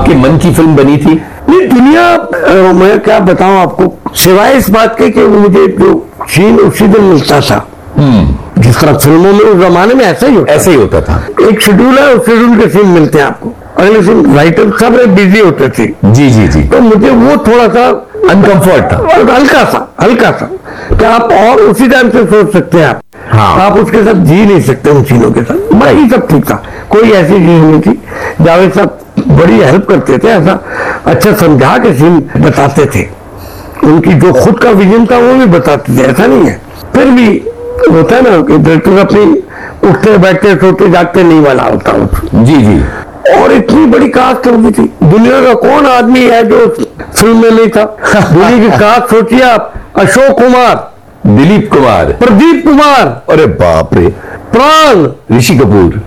आपके मन की फिल्म बनी थी? नहीं, दुनिया मैं क्या बताऊं आपको, सिवाय इस बात के कि मुझे जो सीन उसी दिन मिलता था, जिस तरह फिल्मों में उस जमाने में ऐसा ही होता था। एक शेड्यूल है, उस शेड्यूल के सीन मिलते हैं आपको, अगले सीन राइटर सब बिजी होते थे। जी जी जी। तो मुझे वो थोड़ा सा अनकंफर्ट था, हल्का सा कि आप और उसी टाइम से सोच सकते हैं आप उसके साथ जी नहीं सकते उन सीनों के साथ। बाकी सब ठीक था, कोई ऐसी चीज नहीं थी। जावेद साहब बड़ी हेल्प करते थे, ऐसा अच्छा समझा के सीन बताते थे, उनकी जो खुद का विजन था वो भी बताते थे, ऐसा नहीं है। फिर भी होता है ना कि डायरेक्टर अपनी उठते बैठते सोते जागते नहीं वाला होता। जी जी। और इतनी बड़ी कास्ट होगी थी, दुनिया का कौन आदमी है जो फिल्म में नहीं था? दुनिया की कास्ट सोचिए आप, अशोक कुमार, दिलीप कुमार, प्रदीप कुमार, अरे बाप रे, प्राण, ऋषि कपूर,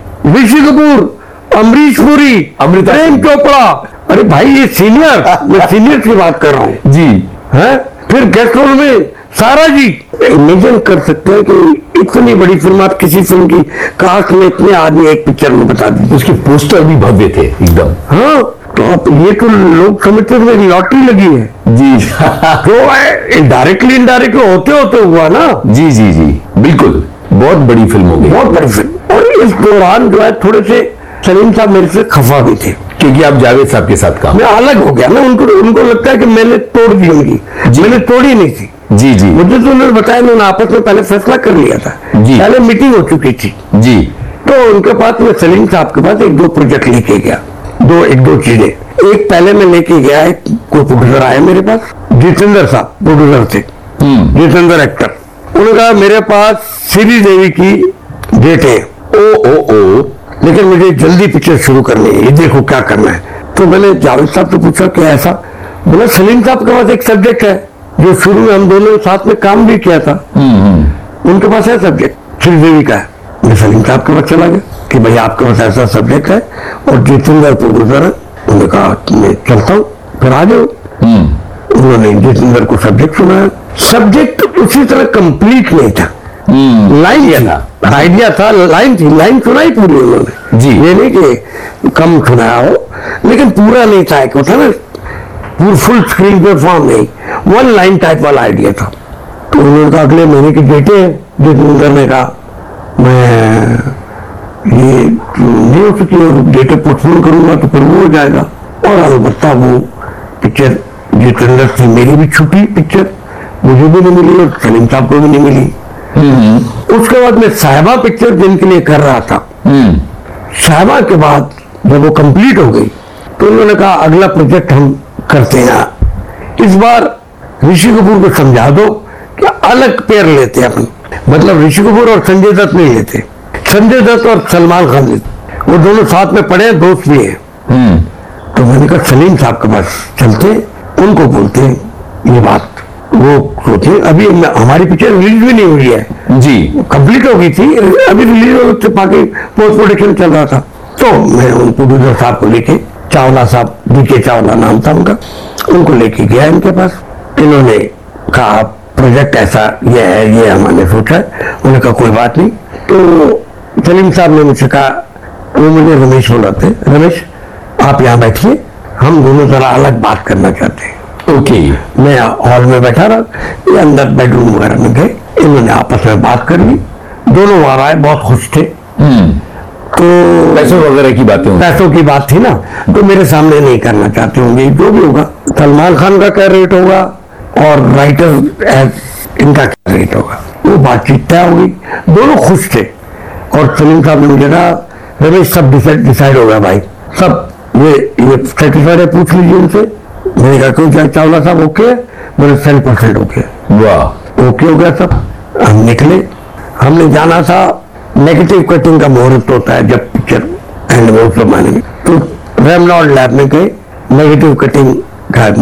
अमरीश पुरी, अमृता, प्रेम चोपड़ा। अरे भाई ये सीनियर, मैं सीनियर की बात कर रहा हूँ जी। है फिर गेस्ट रोल में सारा जी। इमेजिन कर सकते हैं कि इतनी बड़ी फिल्म, आप किसी फिल्म की कास्ट में इतने आदमी एक पिक्चर में बता दीजिए। उसके पोस्टर भी भव्य थे एकदम। हाँ, तो आप ये तो लोग समझते थे लॉटरी लगी है जी। तो डायरेक्टली इनडायरेक्टली होते हुआ ना। जी जी जी, बिल्कुल, बहुत बड़ी फिल्म होगी, बहुत बड़ी फिल्म। और इस दौरान जो है थोड़े से सलीम साहब मेरे से खफा भी थे, क्योंकि आप जावेद साहब के साथ काम, मैं अलग हो गया ना, उनको लगता है कि मैंने तोड़ दी उनकी, मैंने तोड़ी नहीं थी। जी जी। मुझे तो उन्होंने बताया, उन्होंने आपस में पहले फैसला कर लिया था, पहले मीटिंग हो चुकी थी जी। तो उनके पास मैं सलीम साहब के पास एक दो प्रोजेक्ट लेके गया, एक दो चीजें। एक पहले मैं लेके गया, कोई प्रोड्यूसर आया मेरे पास, जितेंद्र साहब प्रोड्यूसर थे, जितेंद्र एक्टर। उन्होंने कहा मेरे पास श्री देवी की डेट है, ओ लेकिन मुझे जल्दी पिक्चर शुरू करनी है, ये देखो क्या करना है। तो मैंने जावेद साहब से पूछा क्या ऐसा? बोला सलीम साहब के पास एक सब्जेक्ट है जो शुरू में हम दोनों साथ में काम भी किया था, उनके पास है सब्जेक्ट, श्रीदेवी का है। मैं सलीम साहब के पास चला गया कि भाई आपके पास ऐसा सब्जेक्ट है और जितेंद्र प्रोड्यूसर है। उन्होंने कहा मैं चलता हूँ, फिर आ जाओ। उन्होंने जितेंद्र को सब्जेक्ट सुनाया, सब्जेक्ट उसी तरह कंप्लीट नहीं था, लाइन था, आइडिया था, लाइन थी, लाइन सुनाई पूरी उन्होंने जी। ये नहीं कि कम सुनाया हो, लेकिन पूरा नहीं था, एक होता ना पूरा फुल स्क्रीन पे फॉर्म नहीं, वन लाइन टाइप वाला आइडिया था। तो उन्होंने कहा अगले महीने के डेटे हैं, जितेंद्र ने कहा मैं ये नहीं हो सकती, और डेटे पोस्टपोन करूंगा तो फिर वो हो जाएगा। और अलबत्ता वो पिक्चर जितेंद्र से मेरी भी छुट्टी, पिक्चर मुझे भी नहीं मिली और सलीम साहब को भी नहीं मिली। उसके बाद मैं साहिबा पिक्चर जिनके लिए कर रहा था, साहिबा के बाद जब वो कंप्लीट हो गई तो उन्होंने कहा अगला प्रोजेक्ट हम करते हैं, इस बार ऋषि कपूर को समझा दो कि अलग पेयर लेते हैं अपन, मतलब ऋषि कपूर और संजय दत्त नहीं लेते, संजय दत्त और सलमान खान लेते, वो दोनों साथ में पड़े, दोस्त भी है। तो मैंने कहा सलीम साहब के पास चलते, उनको बोलते ये बात, वो सोचे अभी हमारी पिक्चर रिलीज भी नहीं हुई है जी, कंप्लीट हो गई थी, अभी रिलीज हो बाकी पोस्ट प्रोडक्शन चल रहा था। तो मैं उन प्रोड्यूसर साहब को लेके, चावला साहब, डीके चावला नाम था उनका, उनको लेके गया इनके पास। इन्होंने कहा प्रोजेक्ट ऐसा ये है, ये हमने सोचा है। उन्होंने कहा कोई बात नहीं। तो सलीम साहब ने मुझसे कहा, वो मुझे रमेश बुलाते, रमेश आप यहाँ बैठिए, हम दोनों जरा अलग बात करना चाहते हैं। ओके। मैं हॉल में बैठा रहा, ये अंदर बेडरूम वगैरह में गए, इन्होंने आपस में बात कर ली, दोनों वहां आए, बहुत खुश थे। तो पैसों वगैरह की बातें, पैसों की बात थी ना, तो मेरे सामने नहीं करना चाहते होंगे, जो भी होगा सलमान खान का क्या रेट होगा और राइटर इनका क्या रेट होगा, वो बातचीत तय होगी, दोनों खुश थे। और सलीम साहब ने मुझे कहा रमेश सब डिसाइड हो गया भाई, सब ये सेटिस्फाइड है, पूछ लीजिए उनसे। मैंने कहा क्यों चावला साहब ओके है? बोले 100% ओके। वाह, ओके हो गया सब। हम निकले, हमने जाना था, नेगेटिव कटिंग का मुहूर्त होता है जब पिक्चर एंड में, उस जमाने में तो रेमनॉल्ड लैब में गए, नेगेटिव कटिंग का